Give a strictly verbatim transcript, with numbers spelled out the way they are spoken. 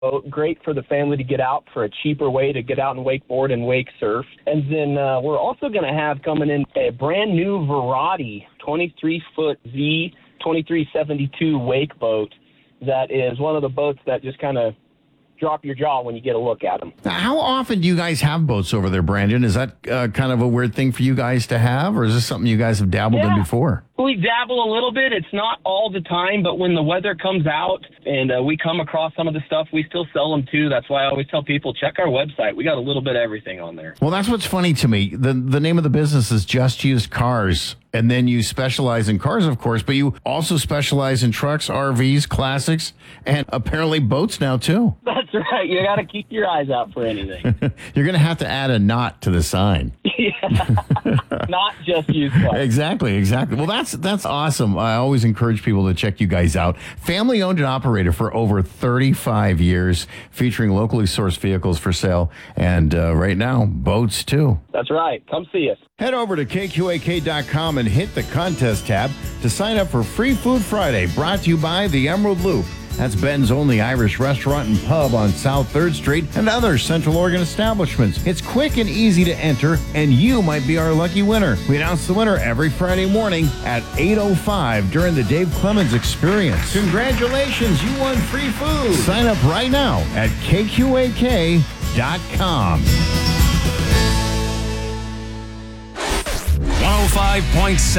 boat, great for the family to get out for a cheaper way to get out and wakeboard and wake surf. And then uh, we're also going to have coming in a brand new Verati twenty-three foot Z twenty-three seventy-two wake boat that is one of the boats that just kind of drop your jaw when you get a look at them. Now, how often do you guys have boats over there, Brandon? Is that uh, kind of a weird thing for you guys to have, or is this something you guys have dabbled yeah. in before? We dabble a little bit. It's not all the time, but when the weather comes out and uh, we come across some of the stuff, we still sell them too. That's why I always tell people, check our website. We got a little bit of everything on there. Well, that's what's funny to me. The the name of the business is Just Used Cars. And then you specialize in cars, of course, but you also specialize in trucks, R Vs, classics, and apparently boats now, too. That's right. You got to keep your eyes out for anything. You're going to have to add a knot to the sign. Yeah. Not just used cars. Exactly, exactly. Well, that's that's awesome. I always encourage people to check you guys out. Family owned and operated for over thirty-five years, featuring locally sourced vehicles for sale. And uh, right now, boats, too. That's right. Come see us. Head over to K Q A K dot com and hit the contest tab to sign up for Free Food Friday, brought to you by the Emerald Loop. That's Ben's only Irish restaurant and pub on South third Street and other Central Oregon establishments. It's quick and easy to enter, and you might be our lucky winner. We announce the winner every Friday morning at eight oh five during the Dave Clemens Experience. Congratulations, you won free food. Sign up right now at K Q A K dot com. one oh five point seven